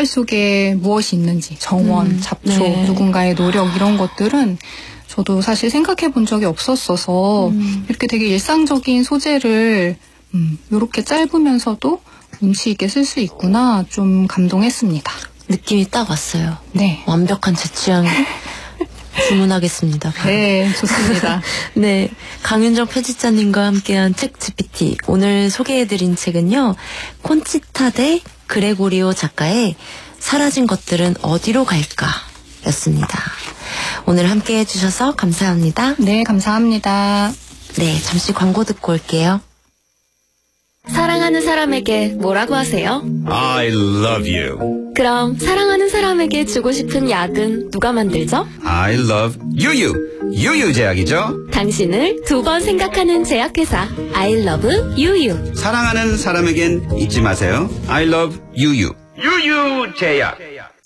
생활 속에 무엇이 있는지, 정원, 잡초, 네. 누군가의 노력 이런 것들은 저도 사실 생각해 본 적이 없었어서 이렇게 되게 일상적인 소재를 이렇게 짧으면서도 운치 있게 쓸 수 있구나 좀 감동했습니다. 느낌이 딱 왔어요. 네. 완벽한 제 취향 주문하겠습니다. 바로. 네, 좋습니다. 네, 강윤정 편집자님과 함께한 책 GPT. 오늘 소개해드린 책은요, 콘치타 대 그레고리오 작가의 사라진 것들은 어디로 갈까 였습니다. 오늘 함께 해주셔서 감사합니다. 네, 감사합니다. 네, 잠시 광고 듣고 올게요. 사랑하는 사람에게 뭐라고 하세요? I love you. 그럼 사랑하는 사람에게 주고 싶은 약은 누가 만들죠? I love 유유. 유유 제약이죠. 당신을 두 번 생각하는 제약회사 I love 유유. 사랑하는 사람에겐 잊지 마세요. I love 유유. 유유 제약.